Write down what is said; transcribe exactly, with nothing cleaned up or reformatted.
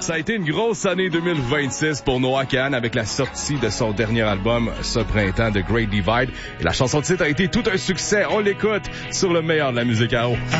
Ça a été une grosse année deux mille vingt-six pour Noah Kahan avec la sortie de son dernier album ce printemps, The Great Divide. Et la chanson de titre a été tout un succès. On l'écoute sur le meilleur de la musique à eau.